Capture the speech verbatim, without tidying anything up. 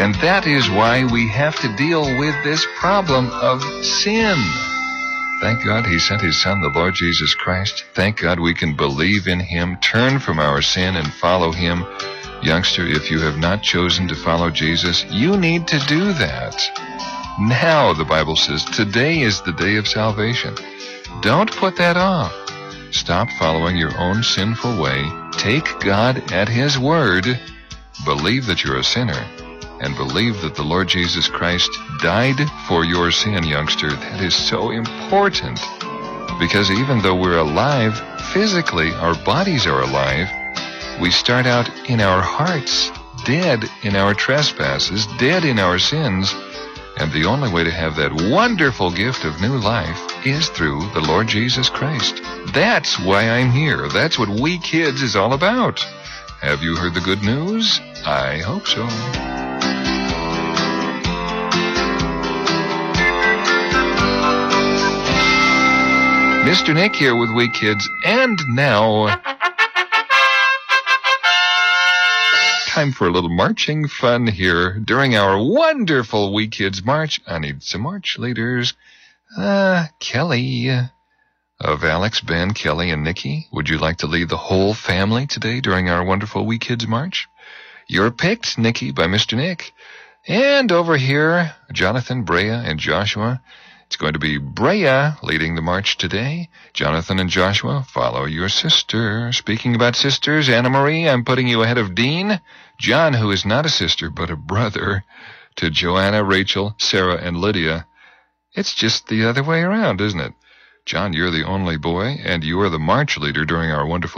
And that is why we have to deal with this problem of sin. Thank God he sent his son, the Lord Jesus Christ. Thank God we can believe in him, turn from our sin, and follow him. Youngster, if you have not chosen to follow Jesus, you need to do that. Now, the Bible says, today is the day of salvation. Don't put that off. Stop following your own sinful way. Take God at his word. Believe that you're a sinner. And believe that the Lord Jesus Christ died for your sin, youngster. That is so important. Because even though we're alive, physically, our bodies are alive, we start out in our hearts, dead in our trespasses, dead in our sins. And the only way to have that wonderful gift of new life is through the Lord Jesus Christ. That's why I'm here. That's what We Kids is all about. Have you heard the good news? I hope so. Mister Nick here with We Kids, and now, time for a little marching fun here during our wonderful We Kids March. I need some march leaders. Uh, Kelly of Alex, Ben, Kelly, and Nikki. Would you like to lead the whole family today during our wonderful We Kids March? You're picked, Nikki, by Mister Nick. And over here, Jonathan, Brea, and Joshua. It's going to be Brea leading the march today. Jonathan and Joshua, follow your sister. Speaking about sisters, Anna Marie, I'm putting you ahead of Dean. John, who is not a sister but a brother, to Joanna, Rachel, Sarah, and Lydia. It's just the other way around, isn't it? John, you're the only boy, and you are the march leader during our wonderful